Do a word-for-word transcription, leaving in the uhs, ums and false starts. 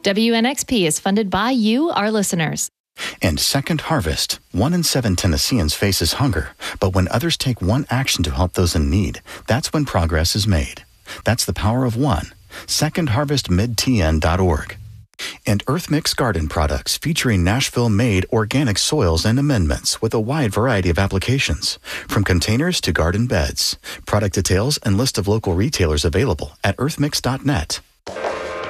W N X P is funded by you, our listeners. And Second Harvest. One in seven Tennesseans faces hunger, but when others take one action to help those in need, that's when progress is made. That's the power of one. second harvest mid t n dot org. And EarthMix Garden products featuring Nashville-made organic soils and amendments with a wide variety of applications, from containers to garden beds. Product details and list of local retailers available at earthmix dot net.